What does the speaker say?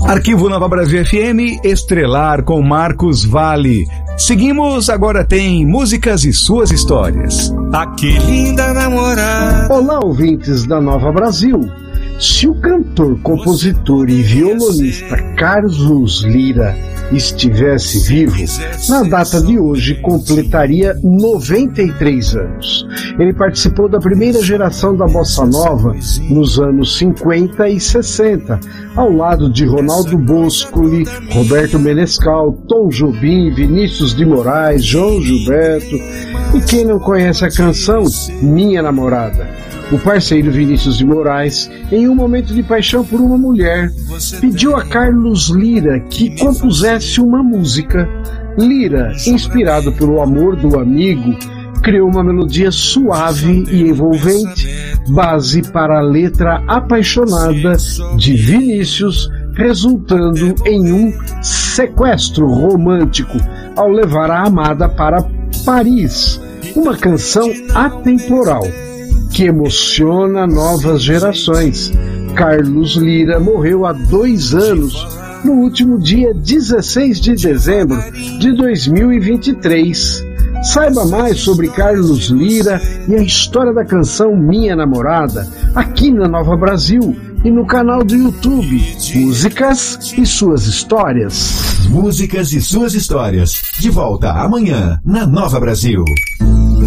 Arquivo Nova Brasil FM, Estrelar com Marcos Valle. Seguimos, agora tem Músicas e Suas Histórias. Ah, que linda namorada. Olá, ouvintes da Nova Brasil. Se o cantor, compositor e violonista Carlos Lyra estivesse vivo, na data de hoje completaria 93 anos. Ele participou da primeira geração da Bossa Nova nos anos 50 e 60, ao lado de Ronaldo Boscoli, Roberto Menescal, Tom Jobim, Vinícius de Moraes, João Gilberto. E quem não conhece a canção Minha Namorada? O parceiro Vinícius de Moraes, em um momento de paixão por uma mulher, pediu a Carlos Lyra que compusesse uma música. Lyra, inspirado pelo amor do amigo, criou uma melodia suave e envolvente, base para a letra apaixonada de Vinícius, resultando em um sequestro romântico ao levar a amada para Paris. Uma canção atemporal que emociona novas gerações. Carlos Lyra morreu há 2 anos, no último dia 16 de dezembro de 2023. Saiba mais sobre Carlos Lyra e a história da canção Minha Namorada, aqui na Nova Brasil e no canal do YouTube Músicas e Suas Histórias. Músicas e Suas Histórias, de volta amanhã na Nova Brasil.